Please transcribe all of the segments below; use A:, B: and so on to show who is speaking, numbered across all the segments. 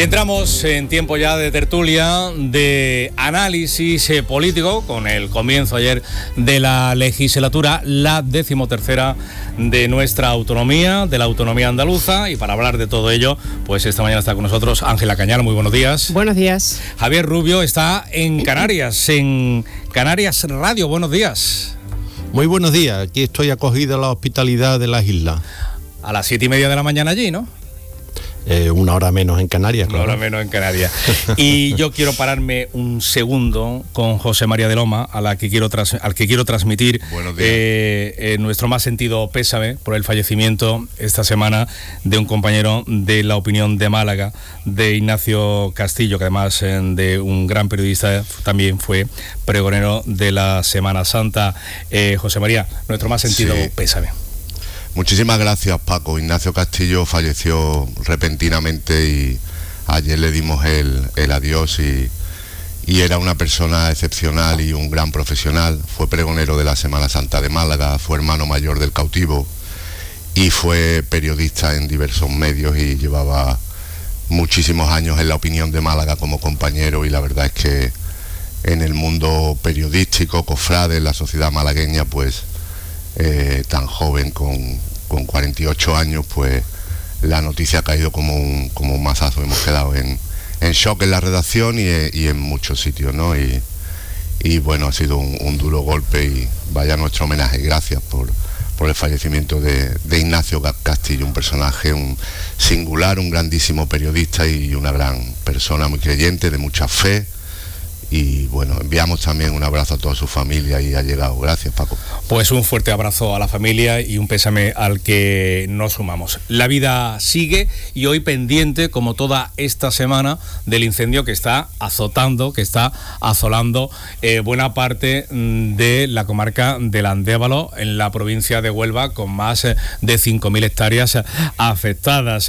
A: Entramos en tiempo ya de tertulia, de análisis político, con el comienzo ayer de la legislatura, la 13ª de nuestra autonomía, de la autonomía andaluza, y para hablar de todo ello, pues esta mañana está con nosotros Ángela Cañar. Muy buenos días.
B: Buenos días.
A: Javier Rubio está en Canarias Radio. Buenos días.
C: Muy buenos días. Aquí estoy acogido a la hospitalidad de las islas.
A: A las 7:30 de la mañana allí, ¿no?
C: Una hora menos en Canarias.
A: Una hora menos en Canarias. Y yo quiero pararme un segundo con José María de Loma, al que quiero transmitir nuestro más sentido pésame por el fallecimiento esta semana de un compañero de La Opinión de Málaga, de Ignacio Castillo, que además de un gran periodista también fue pregonero de la Semana Santa. José María, nuestro más sentido pésame.
D: Muchísimas gracias, Paco. Ignacio Castillo falleció repentinamente y ayer le dimos el adiós y era una persona excepcional y un gran profesional. Fue pregonero de la Semana Santa de Málaga, fue hermano mayor del cautivo y fue periodista en diversos medios y llevaba muchísimos años en La Opinión de Málaga como compañero, y la verdad es que en el mundo periodístico, cofrade, en la sociedad malagueña, pues tan joven, con 48 años, pues la noticia ha caído como un mazazo. Hemos quedado en shock en la redacción y en muchos sitios, ¿no? Y bueno, ha sido un duro golpe, y vaya nuestro homenaje. Gracias por el fallecimiento de Ignacio Castillo, un personaje singular, un grandísimo periodista y una gran persona, muy creyente, de mucha fe. Y bueno, enviamos también un abrazo a toda su familia y ha llegado. Gracias, Paco.
A: Pues un fuerte abrazo a la familia y un pésame al que nos sumamos. La vida sigue, y hoy pendiente, como toda esta semana, del incendio que está azotando, que está asolando buena parte de la comarca del Andévalo, en la provincia de Huelva, con más de 5.000 hectáreas afectadas.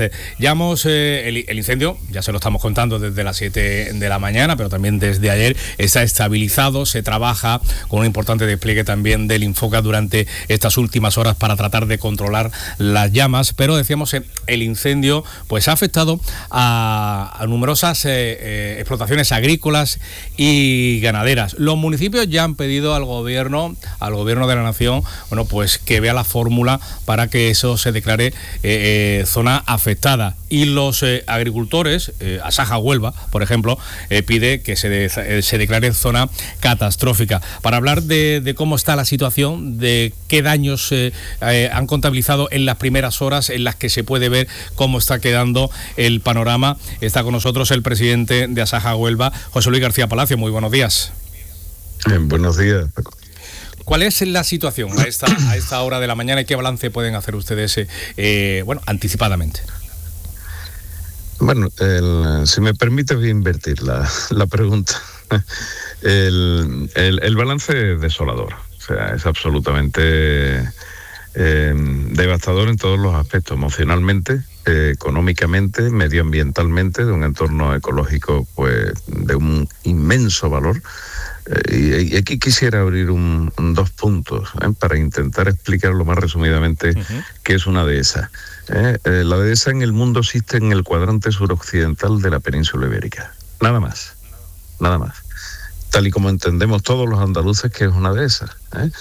A: El incendio, ya se lo estamos contando desde las 7 de la mañana, pero también desde ayer está estabilizado. Se trabaja con un importante despliegue también del Infoca durante estas últimas horas para tratar de controlar las llamas, pero decíamos, el incendio pues ha afectado a numerosas explotaciones agrícolas y ganaderas. Los municipios ya han pedido al gobierno de la nación, bueno, pues que vea la fórmula para que eso se declare zona afectada, y los agricultores, Asaja Huelva, por ejemplo, pide que se declare zona catastrófica. Para hablar de cómo está la situación, de qué daños han contabilizado en las primeras horas en las que se puede ver cómo está quedando el panorama, está con nosotros el presidente de Asaja Huelva, José Luis García Palacio. Muy buenos días.
E: Buenos días, Paco.
A: ¿Cuál es la situación a esta hora de la mañana y qué balance pueden hacer ustedes anticipadamente?
E: Bueno, si me permite, voy a invertir la pregunta. El balance es desolador, o sea, es absolutamente devastador en todos los aspectos, emocionalmente, económicamente, medioambientalmente, de un entorno ecológico pues de un inmenso valor. Y aquí quisiera abrir dos puntos para intentar explicar lo más resumidamente qué es una dehesa. La dehesa en el mundo existe en el cuadrante suroccidental de la península ibérica, nada más, tal y como entendemos todos los andaluces que es una dehesa,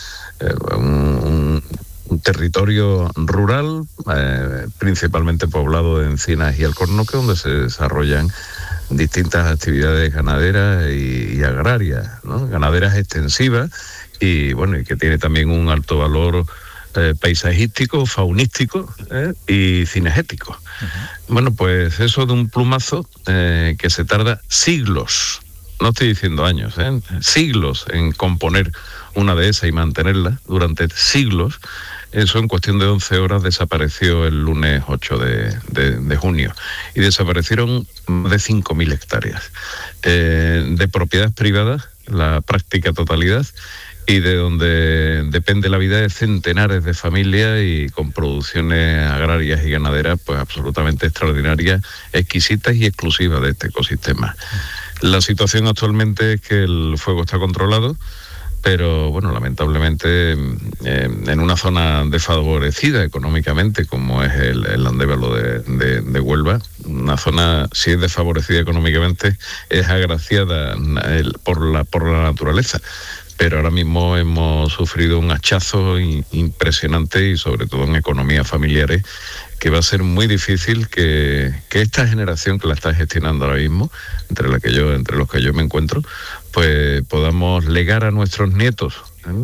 E: un territorio rural, principalmente poblado de encinas y alcornoques, donde se desarrollan distintas actividades ganaderas y agrarias, ¿no? Ganaderas extensivas y bueno, y que tiene también un alto valor paisajístico, faunístico y cinegético. Bueno, pues eso de un plumazo que se tarda siglos, no estoy diciendo años, siglos en componer una dehesa y mantenerla durante siglos. Eso en cuestión de 11 horas desapareció el lunes 8 de junio. Y desaparecieron más de 5.000 hectáreas. De propiedades privadas, la práctica totalidad, y de donde depende la vida de centenares de familias, y con producciones agrarias y ganaderas pues absolutamente extraordinarias, exquisitas y exclusivas de este ecosistema. La situación actualmente es que el fuego está controlado. pero bueno, lamentablemente en una zona desfavorecida económicamente, como es el Andévalo de Huelva, una zona, si es desfavorecida económicamente, es agraciada por la naturaleza. Pero ahora mismo hemos sufrido un hachazo impresionante, y sobre todo en economías familiares, que va a ser muy difícil que esta generación que la está gestionando ahora mismo, entre los que yo me encuentro, pues podamos legar a nuestros nietos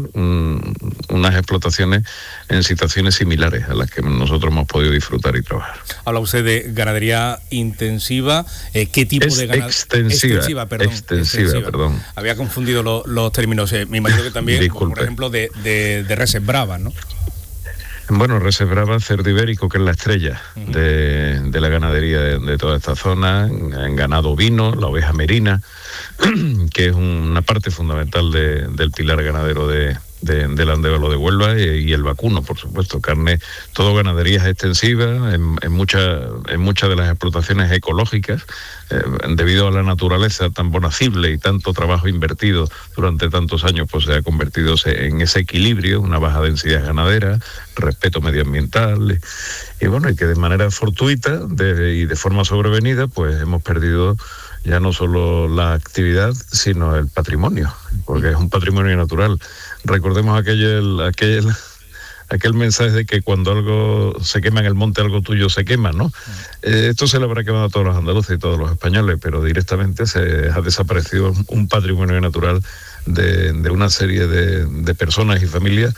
E: unas explotaciones en situaciones similares a las que nosotros hemos podido disfrutar y trabajar.
A: Habla usted de ganadería intensiva. ¿Qué tipo de ganadería? Extensiva, perdón. Había confundido los términos. Me imagino que también, por ejemplo, de reses bravas, ¿no?
E: Bueno, reses bravas, cerdo ibérico, que es la estrella de la ganadería de toda esta zona, en ganado ovino, la oveja merina, que es una parte fundamental del pilar ganadero del Andévalo de Huelva, y el vacuno, por supuesto, carne, todo ganaderías extensivas, en muchas de las explotaciones ecológicas, debido a la naturaleza tan bonacible y tanto trabajo invertido durante tantos años, pues se ha convertido en ese equilibrio, una baja densidad ganadera, respeto medioambiental, y bueno, y que de manera fortuita y de forma sobrevenida, pues hemos perdido ya no solo la actividad, sino el patrimonio, porque es un patrimonio natural. Recordemos aquel mensaje de que cuando algo se quema en el monte, algo tuyo se quema, ¿no? Esto se le habrá quemado a todos los andaluces y todos los españoles, pero directamente se ha desaparecido un patrimonio natural de una serie de personas y familias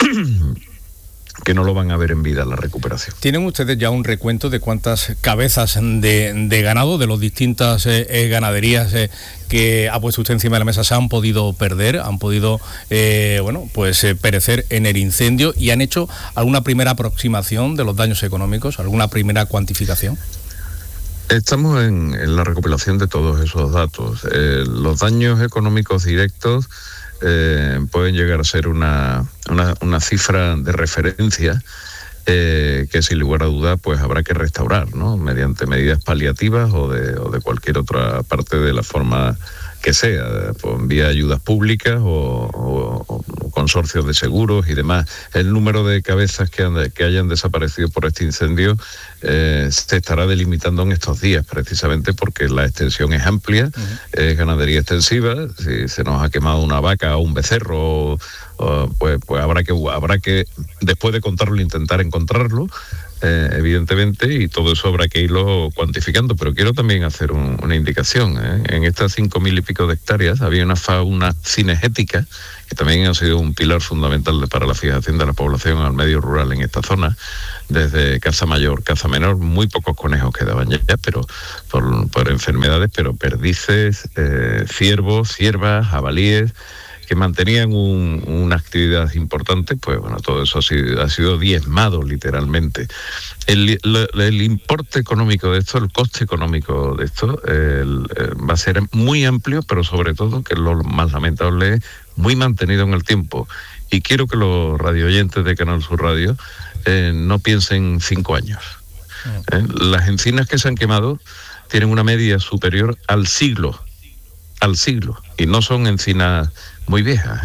E: que no lo van a ver en vida la recuperación.
A: ¿Tienen ustedes ya un recuento de cuántas cabezas de ganado de las distintas ganaderías que ha puesto usted encima de la mesa se han podido perder, han podido perecer en el incendio, y han hecho alguna primera aproximación de los daños económicos, alguna primera cuantificación?
E: Estamos en la recopilación de todos esos datos. Los daños económicos directos pueden llegar a ser una cifra de referencia que sin lugar a duda pues habrá que restaurar, ¿no? Mediante medidas paliativas o de cualquier otra parte, de la forma que sea, pues vía ayudas públicas o consorcios de seguros y demás. El número de cabezas que hayan desaparecido por este incendio se estará delimitando en estos días, precisamente porque la extensión es amplia, es ganadería extensiva. Si se nos ha quemado una vaca o un becerro, pues habrá que, después de contarlo, intentar encontrarlo, evidentemente, y todo eso habrá que irlo cuantificando. Pero quiero también hacer una indicación. En estas 5.000 y pico de hectáreas había una fauna cinegética que también ha sido un pilar fundamental para la fijación de la población al medio rural en esta zona, desde caza mayor, caza menor. Muy pocos conejos quedaban ya, pero por enfermedades, pero perdices, ciervos, ciervas, jabalíes, que mantenían una actividad importante. Pues bueno, todo eso ha sido diezmado literalmente. El importe económico de esto, el coste económico de esto, va a ser muy amplio, pero sobre todo, que lo más lamentable, es muy mantenido en el tiempo. Y quiero que los radioyentes de Canal Sur Radio no piensen 5 años. Las encinas que se han quemado tienen una media superior al siglo, y no son encinas muy viejas.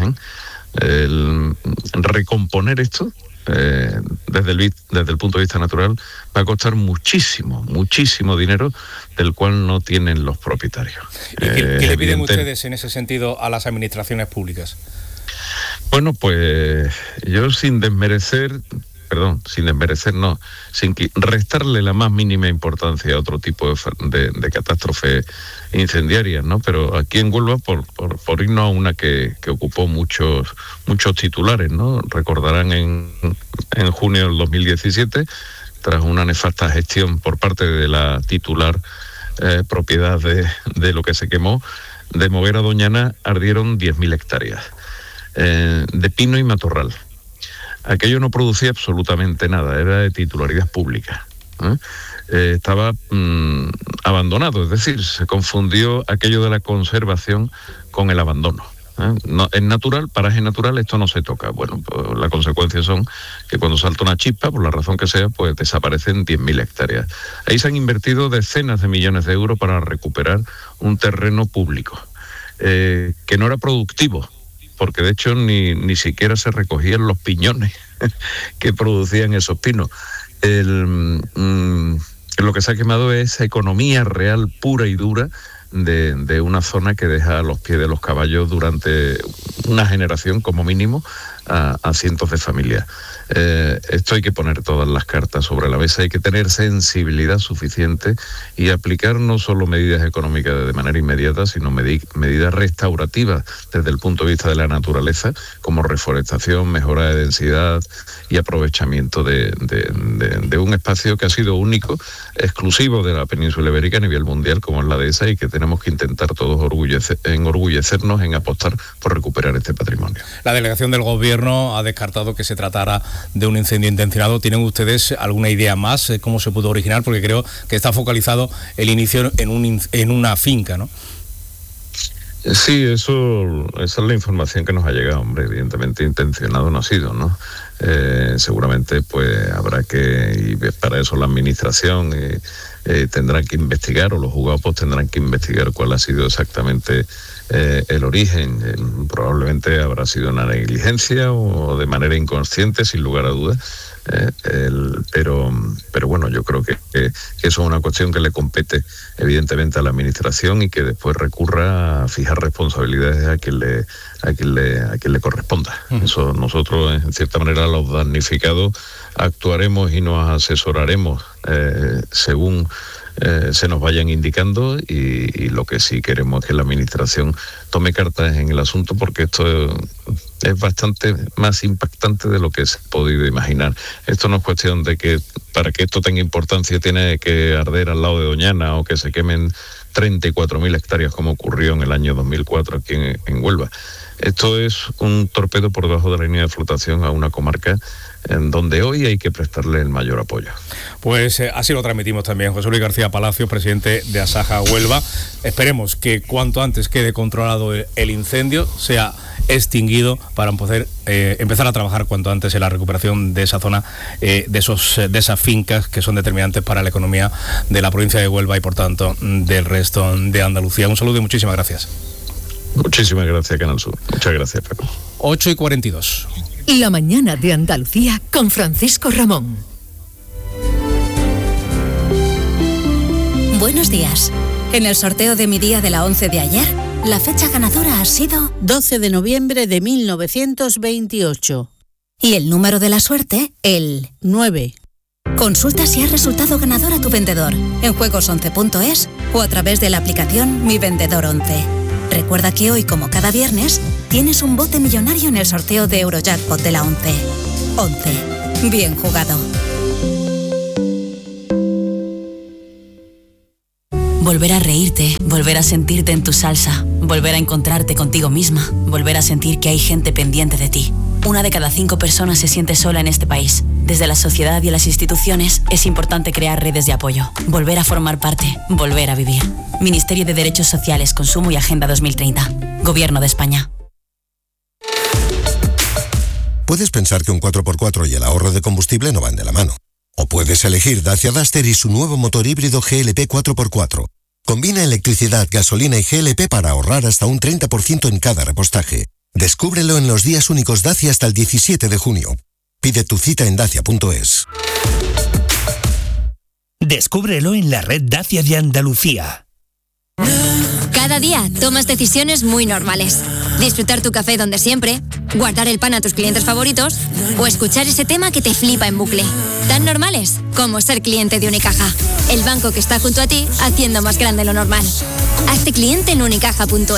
E: Recomponer esto desde el punto de vista natural va a costar muchísimo dinero, del cual no tienen los propietarios.
A: ¿Y qué le piden ustedes en ese sentido a las administraciones públicas?
E: Bueno, pues yo sin restarle la más mínima importancia a otro tipo de catástrofes incendiarias, ¿no? Pero aquí en Huelva, por irnos a una que ocupó muchos titulares, ¿no? Recordarán en junio del 2017, tras una nefasta gestión por parte de la titular propiedad de lo que se quemó, de Moguera a Doñana ardieron 10.000 hectáreas de pino y matorral. Aquello no producía absolutamente nada, era de titularidad pública. Estaba abandonado, es decir, se confundió aquello de la conservación con el abandono. No, es natural, paraje natural, esto no se toca. Bueno, pues las consecuencias son que cuando salta una chispa, por la razón que sea, pues desaparecen 10.000 hectáreas. Ahí se han invertido decenas de millones de euros para recuperar un terreno público que no era productivo porque de hecho ni siquiera se recogían los piñones que producían esos pinos. Lo que se ha quemado es esa economía real pura y dura de una zona que deja a los pies de los caballos durante una generación como mínimo a cientos de familias. Esto hay que poner todas las cartas sobre la mesa, hay que tener sensibilidad suficiente y aplicar no solo medidas económicas de manera inmediata, sino medidas restaurativas desde el punto de vista de la naturaleza, como reforestación, mejora de densidad y aprovechamiento de un espacio que ha sido único, exclusivo de la península ibérica a nivel mundial, como es la dehesa, y que tenemos que intentar todos enorgullecernos en apostar por recuperar este patrimonio.
A: La delegación del Gobierno ha descartado que se tratara de un incendio intencionado. ¿Tienen ustedes alguna idea más de cómo se pudo originar? Porque creo que está focalizado el inicio en una finca, ¿no?
E: Sí, esa es la información que nos ha llegado, hombre. Evidentemente intencionado no ha sido, ¿no? Seguramente pues habrá que, y para eso la administración tendrá que investigar, o los juzgados pues tendrán que investigar cuál ha sido exactamente el origen. Probablemente habrá sido una negligencia o de manera inconsciente, sin lugar a dudas. Pero bueno, yo creo que eso es una cuestión que le compete evidentemente a la administración y que después recurra a fijar responsabilidades a quien le corresponda. Eso nosotros, en cierta manera, los damnificados actuaremos y nos asesoraremos según se nos vayan indicando, y lo que sí queremos es que la administración tome cartas en el asunto, porque esto es bastante más impactante de lo que se ha podido imaginar. Esto no es cuestión de que para que esto tenga importancia tiene que arder al lado de Doñana o que se quemen 34.000 hectáreas como ocurrió en el año 2004 aquí en Huelva. Esto es un torpedo por debajo de la línea de flotación a una comarca en donde hoy hay que prestarle el mayor apoyo.
A: Pues así lo transmitimos también. José Luis García Palacios, presidente de Asaja Huelva. Esperemos que cuanto antes quede controlado el incendio, sea extinguido, para poder empezar a trabajar cuanto antes en la recuperación de esa zona, de esas fincas que son determinantes para la economía de la provincia de Huelva y por tanto del resto de Andalucía. Un saludo y muchísimas gracias.
E: Muchísimas gracias, Canal Sur. Muchas gracias, Paco.
A: 8:42.
B: La mañana de Andalucía con Francisco Ramón.
F: Buenos días. En el sorteo de mi día de la 11 de ayer, la fecha ganadora ha sido
G: 12 de noviembre de 1928.
F: Y el número de la suerte, el
G: 9.
F: Consulta si has resultado ganador a tu vendedor en juegos11.es o a través de la aplicación Mi Vendedor 11. Recuerda que hoy, como cada viernes, tienes un bote millonario en el sorteo de Eurojackpot de la 11. 11. Bien jugado.
H: Volver a reírte, volver a sentirte en tu salsa, volver a encontrarte contigo misma, volver a sentir que hay gente pendiente de ti. 1 de cada 5 personas se siente sola en este país. Desde la sociedad y las instituciones es importante crear redes de apoyo, volver a formar parte, volver a vivir. Ministerio de Derechos Sociales, Consumo y Agenda 2030. Gobierno de España.
I: Puedes pensar que un 4x4 y el ahorro de combustible no van de la mano. O puedes elegir Dacia Duster y su nuevo motor híbrido GLP 4x4. Combina electricidad, gasolina y GLP para ahorrar hasta un 30% en cada repostaje. Descúbrelo en los días únicos Dacia hasta el 17 de junio. Pide tu cita en dacia.es.
J: Descúbrelo en la red Dacia de Andalucía.
K: Cada día tomas decisiones muy normales. Disfrutar tu café donde siempre, guardar el pan a tus clientes favoritos o escuchar ese tema que te flipa en bucle. Tan normales como ser cliente de Unicaja, el banco que está junto a ti haciendo más grande lo normal. Hazte cliente en unicaja.es.